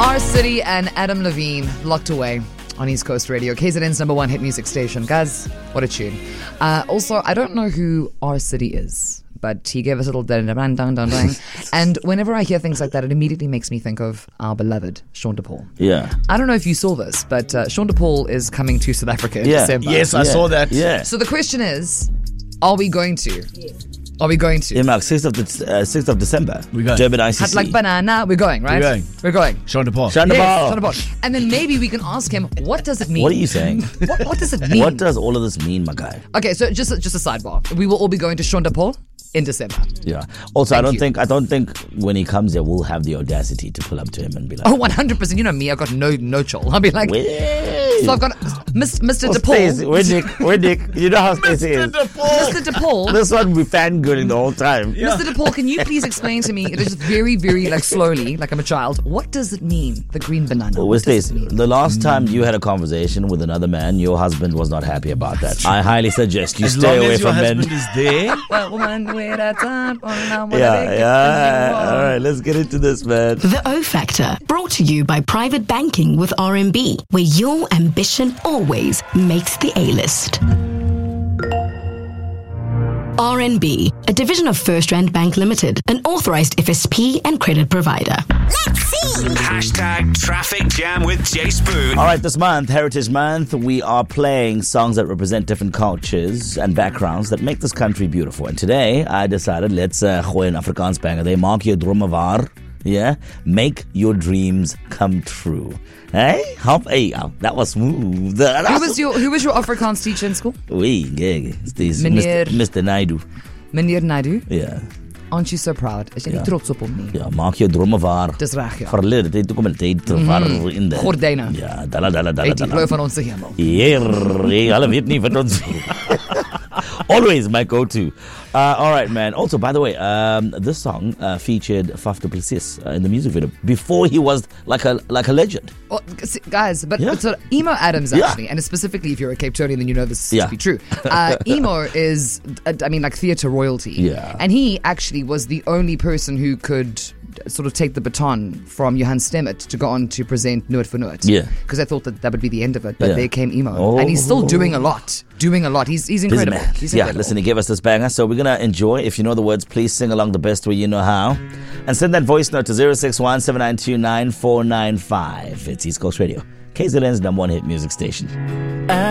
R City and Adam Levine locked away on East Coast Radio, KZN's number one hit music station. Guys, what a tune. Also, I don't know who R City is, but he gave us a little dang. And whenever I hear things like that, it immediately makes me think of our beloved Sean DePaul. Yeah. I don't know if you saw this, but Sean DePaul is coming to South Africa in December. Yes, I saw that. Yeah. So the question is, are we going to? Yes. Are we going to? Yeah, Mark, 6th of December. We're going. Durban ICC. Hat like banana, we're going, right? We're going. Sean DePaul. Sean Yes, DePaul. Sean DePaul. And then maybe we can ask him, what does it mean? What are you saying? What does it mean? What does all of this mean, my guy? Okay, so just a sidebar. We will all be going to Sean DePaul in December. Yeah. Also, Thank you. I don't think when he comes here, we'll have the audacity to pull up to him and be like, Oh, 100%. You know me, I've got no chill. I'll be like, wait. so I've got Mr. Oh, DePaul. Stacey, where Nick, you know how Stacey is. Mr. DePaul. This one we fangirling the whole time. Mr. DePaul, can you please explain to me, just very, very slowly, like I'm a child, what does it mean, the green banana? Well, What does it Stacey, mean? the last time you had a conversation with another man, your husband was not happy about that. I highly suggest you As stay long away as your from men. husband is there. Well, woman, wait a time. Yeah. All right, let's get into this, man. The O Factor, brought to you by Private Banking with RMB, where your ambition always makes the A-list. RNB, a division of First Rand Bank Limited, an authorized FSP and credit provider. Hashtag traffic jam with Jay Spoon. All right, this month, Heritage Month, we are playing songs that represent different cultures and backgrounds that make this country beautiful. And today, I decided, let's gooi 'n Afrikaans banger. They maak jou drome waar. Yeah? Make your dreams come true. Hey? That was smooth. Who was your Afrikaans teacher in school? It's this Meneer- Mr. Naidu. Meneer Naidu? Yeah. Aren't you so proud? Is jy nie trots op hom nie? Ja, maak jou drome waar. Dis reg, ja. Verlede tyd toe kom dit waar in die Gordyne. Ja, dala. Uit die blou van ons hemel. Hulle weet nie wat ons always my go-to. All right, man. Also, by the way, this song featured Faf du Plessis in the music video before he was like a legend. Well, guys, but Yeah. so Emo Adams Yeah. actually, and specifically if you're a Cape Townian, then you know this Yeah. to be true. Emo is, like theatre royalty. Yeah. And he actually was the only person who could sort of take the baton from Johan Stemmet to go on to present Nuit for Nuit. Yeah. Because I thought that would be the end of it, but Yeah. there came Emo. Oh. And he's still doing a lot. He's Busy incredible. man. He's Yeah, incredible. listen, he gave us this banger, so we're going to enjoy. If you know the words, please sing along the best way you know how. And send that voice note to 061-792-9495. It's East Coast Radio, KZN's number one hit music station.